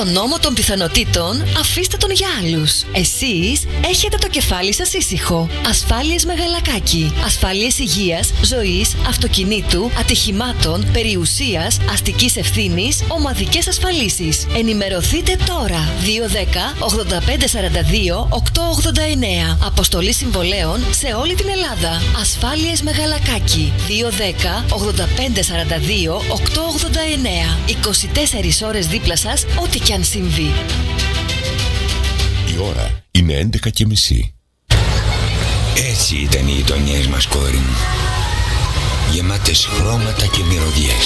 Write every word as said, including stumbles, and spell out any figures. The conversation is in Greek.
Το νόμο των πιθανοτήτων αφήστε τον για άλλους. Εσείς έχετε το κεφάλι σας ήσυχο. Ασφάλειες Μεγαλακάκη. Ασφάλειες υγείας, ζωής, αυτοκινήτου, ατυχημάτων, περιουσίας, αστικής ευθύνης, ομαδικές ασφαλίσεις. Ενημερωθείτε τώρα. δύο ένα μηδέν ογδόντα πέντε σαράντα δύο οκτακόσια ογδόντα εννέα. Αποστολή συμβολέων σε όλη την Ελλάδα. Ασφάλειες Μεγαλακάκη. δύο ένα μηδέν ογδόντα πέντε σαράντα δύο οκτακόσια ογδόντα εννέα. είκοσι τέσσερις ώρες δίπλα σας, ό,τι κι αν συμβεί. Η ώρα είναι έντεκα και μισή. Έτσι ήταν οι γειτονιές μας, κόρη μου. Γεμάτες χρώματα και μυρωδιές.